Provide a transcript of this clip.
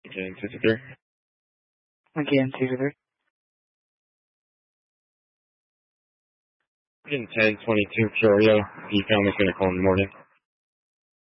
Again, 63. Again, 63. Again, 1022 Peoria. The family's going to call in the morning.